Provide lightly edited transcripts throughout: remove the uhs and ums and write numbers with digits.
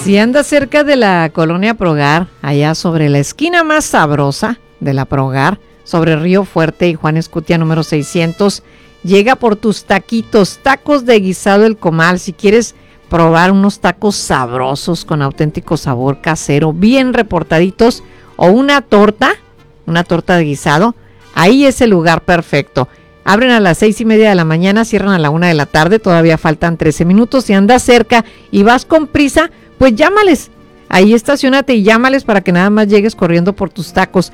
Si andas cerca de la colonia Progar, allá sobre la esquina más sabrosa de la Progar, sobre Río Fuerte y Juan Escutia número 600, llega por tus taquitos, tacos de guisado El Comal. Si quieres probar unos tacos sabrosos con auténtico sabor casero, bien reportaditos, o una torta de guisado, ahí es el lugar perfecto. Abren a las 6:30 de la mañana, cierran a la 1 de la tarde, todavía faltan 13 minutos. Si andas cerca y vas con prisa, pues llámales. Ahí estacionate y llámales para que nada más llegues corriendo por tus tacos.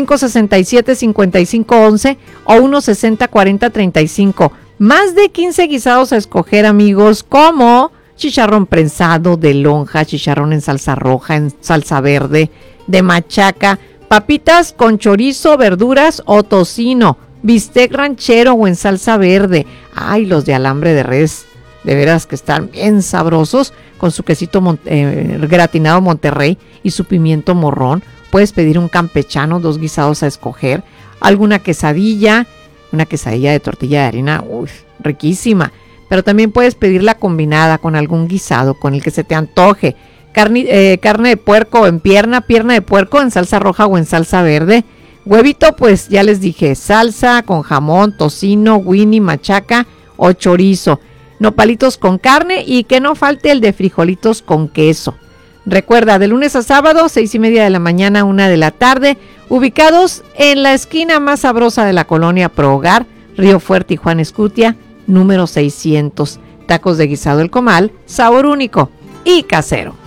567-5511 o 160-4035. Más de 15 guisados a escoger, amigos, como chicharrón prensado, de lonja, chicharrón en salsa roja, en salsa verde, de machaca, papitas con chorizo, verduras o tocino, bistec ranchero o en salsa verde. Ay, los de alambre de res, de veras que están bien sabrosos, con su quesito gratinado Monterrey y su pimiento morrón. Puedes pedir un campechano, 2 guisados a escoger, alguna quesadilla, una quesadilla de tortilla de harina, uy, riquísima. Pero también puedes pedirla combinada con algún guisado, con el que se te antoje. Carne de puerco en pierna de puerco en salsa roja o en salsa verde. Huevito, pues ya les dije, salsa con jamón, tocino, winnie, machaca o chorizo. Nopalitos con carne y que no falte el de frijolitos con queso. Recuerda, de lunes a sábado, 6:30 de la mañana, 1 de la tarde, ubicados en la esquina más sabrosa de la colonia Prohogar, Río Fuerte y Juan Escutia, número 600. Tacos de guisado El Comal, sabor único y casero.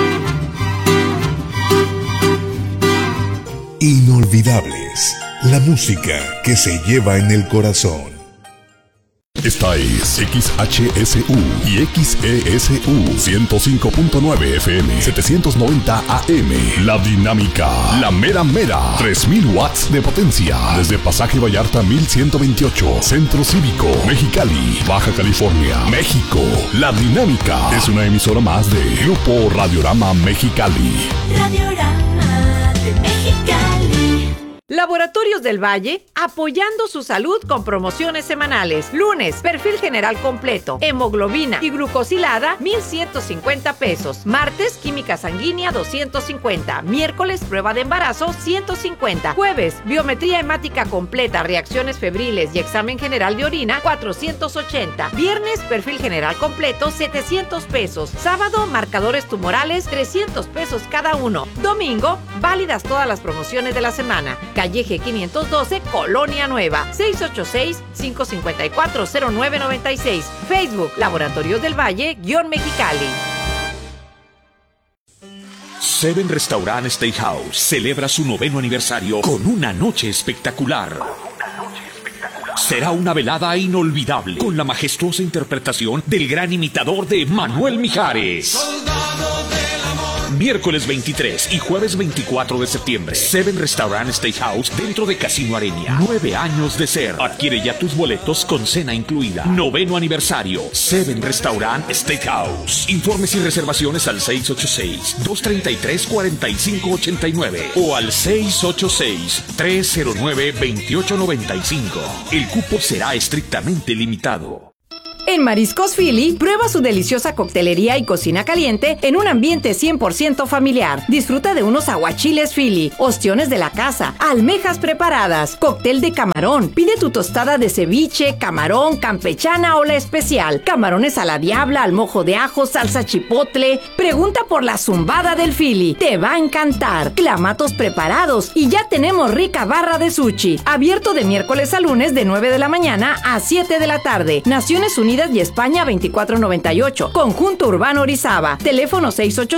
Inolvidables, la música que se lleva en el corazón. Esta es XHSU y XESU 105.9 FM 790 AM. La Dinámica, la mera mera, 3000 watts de potencia. Desde Pasaje Vallarta 1128, Centro Cívico, Mexicali, Baja California, México. La Dinámica es una emisora más de Grupo Radiorama Mexicali. Radiorama de Mexicali. Laboratorios del Valle, apoyando su salud con promociones semanales. Lunes, perfil general completo, hemoglobina y glucosilada, 1,150 pesos. Martes, química sanguínea, 250. Miércoles, prueba de embarazo, 150. Jueves, biometría hemática completa, reacciones febriles y examen general de orina, 480. Viernes, perfil general completo, 700 pesos. Sábado, marcadores tumorales, 300 pesos cada uno. Domingo, válidas todas las promociones de la semana. Calle G 512, Colonia Nueva, 686-554-0996. Facebook, Laboratorios del Valle, _Mexicali. Seven Restaurant Steakhouse celebra su 9º aniversario con una noche espectacular. Será una velada inolvidable con la majestuosa interpretación del gran imitador de Manuel Mijares. Miércoles 23 y jueves 24 de septiembre, Seven Restaurant Steakhouse dentro de Casino Arenia. 9 años de ser. Adquiere ya tus boletos con cena incluida. 9º aniversario, Seven Restaurant Steakhouse. Informes y reservaciones al 686-233-4589 o al 686-309-2895. El cupo será estrictamente limitado. En Mariscos Philly, prueba su deliciosa coctelería y cocina caliente en un ambiente 100% familiar. Disfruta de unos aguachiles Philly, ostiones de la casa, almejas preparadas, cóctel de camarón. Pide tu tostada de ceviche, camarón, campechana o la especial. Camarones a la diabla, al mojo de ajo, salsa chipotle. Pregunta por la zumbada del Philly. Te va a encantar. Clamatos preparados y ya tenemos rica barra de sushi. Abierto de miércoles a lunes de 9 de la mañana a 7 de la tarde. Naciones Unidas y España 2498. Conjunto Urbano Orizaba. Teléfono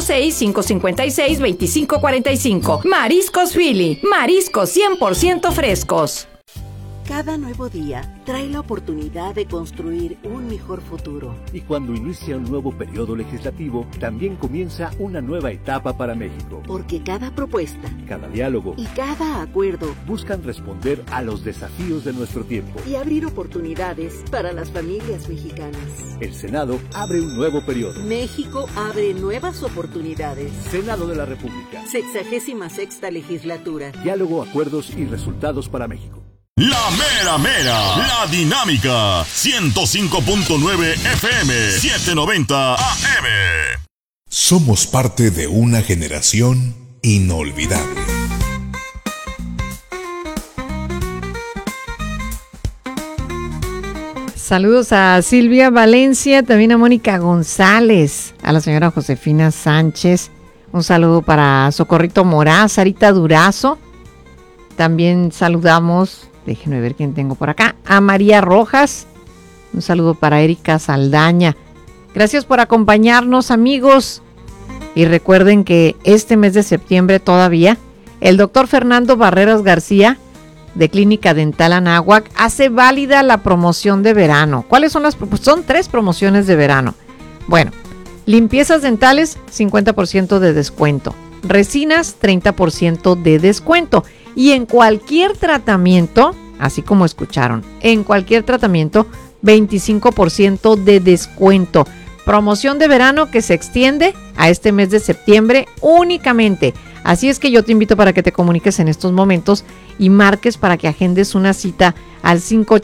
686-556-2545. Mariscos Philly. Mariscos 100% frescos. Cada nuevo día trae la oportunidad de construir un mejor futuro. Y cuando inicia un nuevo periodo legislativo, también comienza una nueva etapa para México. Porque cada propuesta, cada diálogo y cada acuerdo buscan responder a los desafíos de nuestro tiempo y abrir oportunidades para las familias mexicanas. El Senado abre un nuevo periodo. México abre nuevas oportunidades. Senado de la República. 66ª legislatura. Diálogo, acuerdos y resultados para México. La mera mera, la dinámica, 105.9 FM, 790 AM. Somos parte de una generación inolvidable. Saludos a Silvia Valencia, también a Mónica González, a la señora Josefina Sánchez. Un saludo para Socorrito Moraz, Sarita Durazo. También saludamos, déjenme ver quién tengo por acá, a María Rojas. Un saludo para Erika Saldaña. Gracias por acompañarnos, amigos. Y recuerden que este mes de septiembre todavía, el doctor Fernando Barreras García, de Clínica Dental Anáhuac, hace válida la promoción de verano. ¿Cuáles son las? Son 3 promociones de verano. Bueno, limpiezas dentales, 50% de descuento. Resinas, 30% de descuento. Y en cualquier tratamiento, así como escucharon, en cualquier tratamiento, 25% de descuento. Promoción de verano que se extiende a este mes de septiembre únicamente. Así es que yo te invito para que te comuniques en estos momentos y marques para que agendes una cita al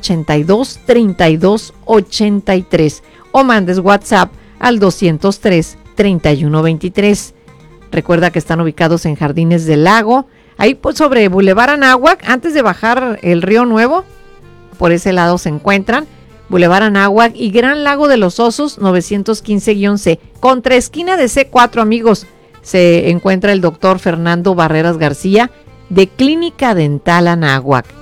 582-3283 o mandes WhatsApp al 203-3123. Recuerda que están ubicados en Jardines del Lago, ahí pues sobre Boulevard Anáhuac, antes de bajar el Río Nuevo, por ese lado se encuentran. Boulevard Anáhuac y Gran Lago de los Osos 915-C, contra esquina de C4, amigos. Se encuentra el doctor Fernando Barreras García de Clínica Dental Anáhuac.